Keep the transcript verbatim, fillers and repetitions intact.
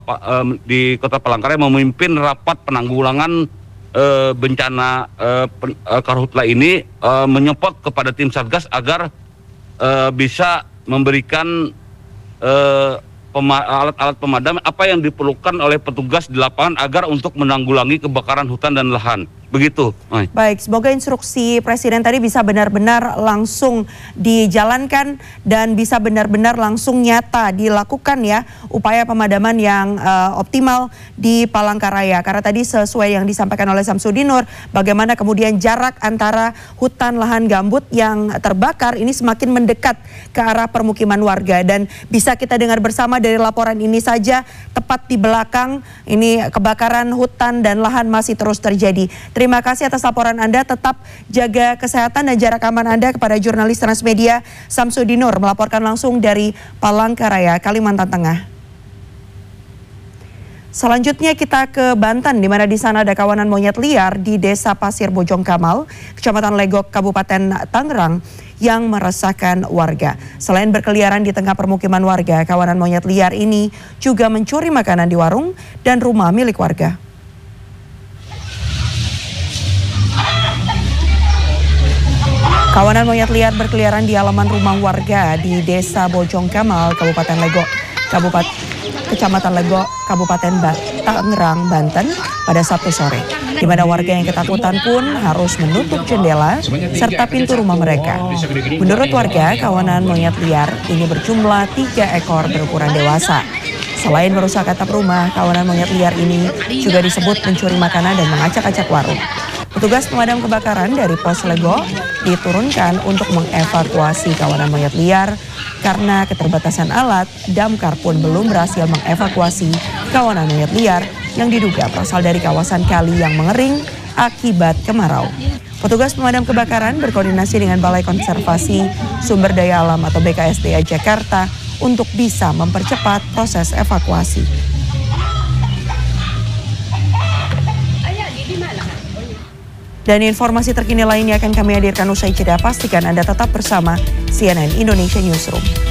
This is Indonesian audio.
um, di Kota Palangkaraya memimpin rapat penanggulangan uh, bencana uh, pen, uh, karhutla ini, uh, menyempot kepada tim Satgas agar uh, bisa memberikan uh, alat-alat pemadam apa yang diperlukan oleh petugas di lapangan agar untuk menanggulangi kebakaran hutan dan lahan. Begitu. Ay. Baik, semoga instruksi Presiden tadi bisa benar-benar langsung dijalankan dan bisa benar-benar langsung nyata dilakukan ya upaya pemadaman yang uh, optimal di Palangkaraya. Karena tadi sesuai yang disampaikan oleh Samsudinur, bagaimana kemudian jarak antara hutan lahan gambut yang terbakar ini semakin mendekat ke arah permukiman warga. Dan bisa kita dengar bersama dari laporan ini saja, tepat di belakang ini kebakaran hutan dan lahan masih terus terjadi. Terima kasih atas laporan Anda, tetap jaga kesehatan dan jarak aman Anda. Kepada jurnalis Transmedia Samsudinur melaporkan langsung dari Palangkaraya, Kalimantan Tengah. Selanjutnya kita ke Banten, di mana di sana ada kawanan monyet liar di Desa Pasir Bojong Kamal, Kecamatan Legok, Kabupaten Tangerang, yang meresahkan warga. Selain berkeliaran di tengah permukiman warga, kawanan monyet liar ini juga mencuri makanan di warung dan rumah milik warga. Kawanan monyet liar berkeliaran di halaman rumah warga di Desa Bojong Kamal, Kabupaten Legok, Kabupaten Kecamatan Legok, Kabupaten Tangerang, Banten pada Sabtu sore, di mana warga yang ketakutan pun harus menutup jendela serta pintu rumah mereka. Menurut warga, kawanan monyet liar ini berjumlah tiga ekor berukuran dewasa. Selain merusak atap rumah, kawanan monyet liar ini juga disebut mencuri makanan dan mengacak-acak warung. Petugas pemadam kebakaran dari Pos Legok diturunkan untuk mengevakuasi kawanan monyet liar. Karena keterbatasan alat, damkar pun belum berhasil mengevakuasi kawanan monyet liar yang diduga berasal dari kawasan kali yang mengering akibat kemarau. Petugas pemadam kebakaran berkoordinasi dengan Balai Konservasi Sumber Daya Alam atau B K S D A Jakarta untuk bisa mempercepat proses evakuasi. Dan informasi terkini lainnya akan kami hadirkan usai jeda. Pastikan Anda tetap bersama C N N Indonesia Newsroom.